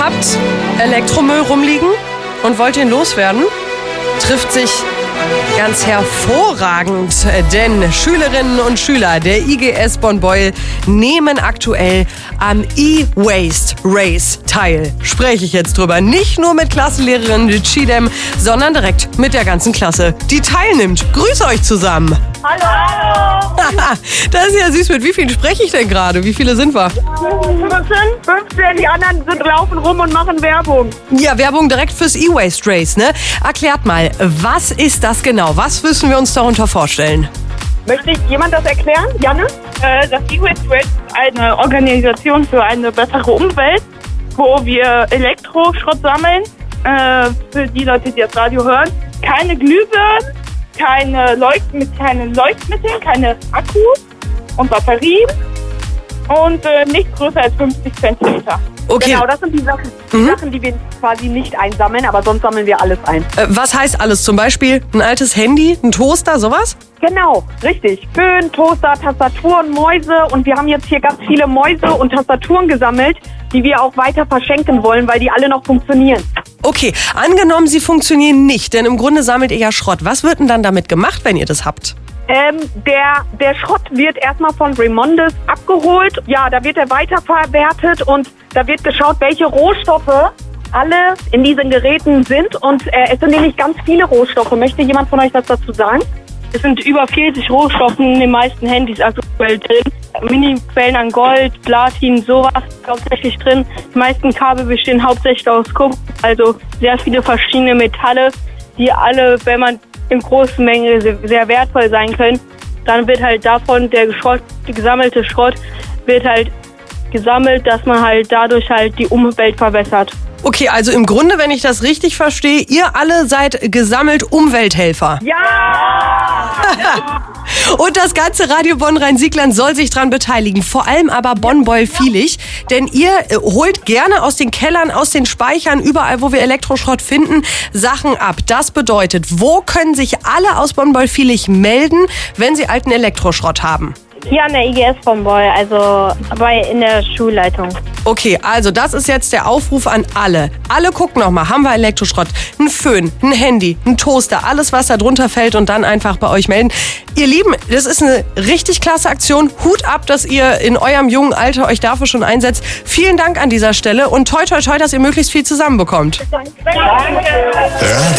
habt Elektromüll rumliegen und wollt ihn loswerden? Trifft sich ganz hervorragend, denn Schülerinnen und Schüler der IGS Bonn-Beuel nehmen aktuell am E-Waste Race teil. Spreche ich jetzt drüber. Nicht nur mit Klassenlehrerin Chidem, sondern direkt mit der ganzen Klasse, die teilnimmt. Grüße euch zusammen. Hallo! Das ist ja süß. Mit wie vielen spreche ich denn gerade? Wie viele sind wir? 15, die anderen laufen rum und machen Werbung. Ja, Werbung direkt fürs E-Waste Race, ne? Erklärt mal, was ist das genau? Was müssen wir uns darunter vorstellen? Möchte jemand das erklären? Janne? Das E-Waste Race ist eine Organisation für eine bessere Umwelt, wo wir Elektroschrott sammeln. Für die Leute, die das Radio hören. Keine Glühbirnen, keine Leuchtmittel, keine Akkus und Batterien und nicht größer als 50 Zentimeter. Okay. Genau, das sind die Sachen, die wir quasi nicht einsammeln, aber sonst sammeln wir alles ein. Was heißt alles? Zum Beispiel ein altes Handy, ein Toaster, sowas? Genau, richtig. Föhn, Toaster, Tastaturen, Mäuse und wir haben jetzt hier ganz viele Mäuse und Tastaturen gesammelt, die wir auch weiter verschenken wollen, weil die alle noch funktionieren. Okay, angenommen, sie funktionieren nicht, denn im Grunde sammelt ihr ja Schrott. Was wird denn dann damit gemacht, wenn ihr das habt? Der Schrott wird erstmal von Remondes abgeholt. Ja, da wird er weiterverwertet und da wird geschaut, welche Rohstoffe alle in diesen Geräten sind. Und es sind nämlich ganz viele Rohstoffe. Möchte jemand von euch was dazu sagen? Es sind über 40 Rohstoffe in den meisten Handys aktuell drin. Mini-Quellen an Gold, Platin, sowas ist hauptsächlich drin. Die meisten Kabel bestehen hauptsächlich aus Kupfer, also sehr viele verschiedene Metalle, die alle, wenn man in großen Mengen sehr wertvoll sein können. Dann wird halt davon der gesammelte Schrott wird halt gesammelt, dass man halt dadurch halt die Umwelt verbessert. Okay, also im Grunde, wenn ich das richtig verstehe, ihr alle seid gesammelt Umwelthelfer. Ja! Und das ganze Radio Bonn-Rhein-Siegland soll sich dran beteiligen. Vor allem aber Bonn-Beuel-Vielig. Denn ihr holt gerne aus den Kellern, aus den Speichern, überall, wo wir Elektroschrott finden, Sachen ab. Das bedeutet, wo können sich alle aus Bonn-Beuel-Vielig melden, wenn sie alten Elektroschrott haben? Hier an der IGS Bonn-Beuel, also in der Schulleitung. Okay, also das ist jetzt der Aufruf an alle. Alle gucken nochmal, haben wir Elektroschrott, ein Föhn, ein Handy, ein Toaster, alles was da drunter fällt und dann einfach bei euch melden. Ihr Lieben, das ist eine richtig klasse Aktion. Hut ab, dass ihr in eurem jungen Alter euch dafür schon einsetzt. Vielen Dank an dieser Stelle und toi toi toi, dass ihr möglichst viel zusammenbekommt. Danke.